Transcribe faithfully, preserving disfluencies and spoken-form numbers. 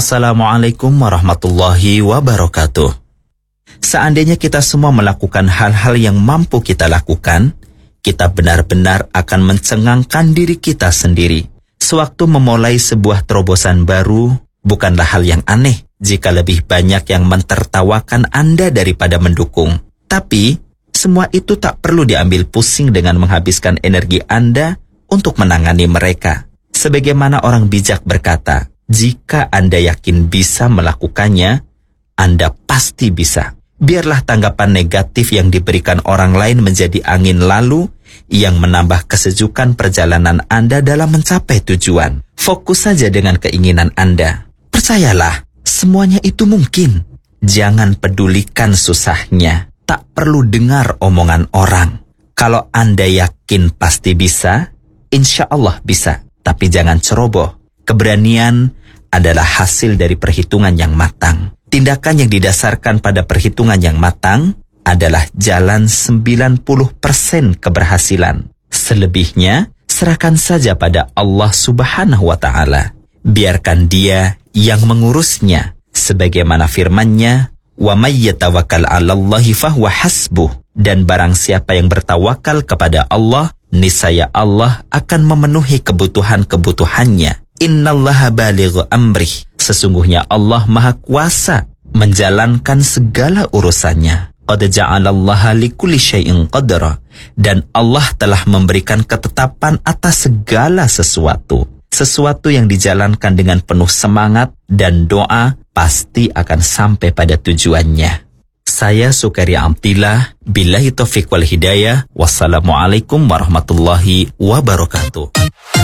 Assalamualaikum warahmatullahi wabarakatuh. Seandainya kita semua melakukan hal-hal yang mampu kita lakukan, kita benar-benar akan mencengangkan diri kita sendiri. Sewaktu memulai sebuah terobosan baru, bukanlah hal yang aneh jika lebih banyak yang mentertawakan Anda daripada mendukung. Tapi, semua itu tak perlu diambil pusing dengan menghabiskan energi Anda untuk menangani mereka. Sebagaimana orang bijak berkata, jika Anda yakin bisa melakukannya, Anda pasti bisa. Biarlah tanggapan negatif yang diberikan orang lain menjadi angin lalu yang menambah kesejukan perjalanan Anda dalam mencapai tujuan. Fokus saja dengan keinginan Anda. Percayalah, semuanya itu mungkin. Jangan pedulikan susahnya. Tak perlu dengar omongan orang. Kalau Anda yakin pasti bisa, insya Allah bisa. Tapi jangan ceroboh. Keberanian adalah hasil dari perhitungan yang matang. Tindakan yang didasarkan pada perhitungan yang matang adalah jalan sembilan puluh persen keberhasilan. Selebihnya, serahkan saja pada Allah Subhanahu wa Ta'ala. Biarkan Dia yang mengurusnya. Sebagaimana firman-Nya, "Wa may yatawakkal 'alallahi fahuwa hasbuh." Dan barang siapa yang bertawakal kepada Allah, niscaya Allah akan memenuhi kebutuhan-kebutuhannya. Innallaha balighu amrih. Sesungguhnya Allah Maha Kuasa menjalankan segala urusannya. Qad ja'alallaha likulli syai'in qadra. Dan Allah telah memberikan ketetapan atas segala sesuatu. Sesuatu yang dijalankan dengan penuh semangat dan doa pasti akan sampai pada tujuannya. Saya Sukari Amtillah, billahi taufiq wal hidayah. Wassalamualaikum warahmatullahi wabarakatuh.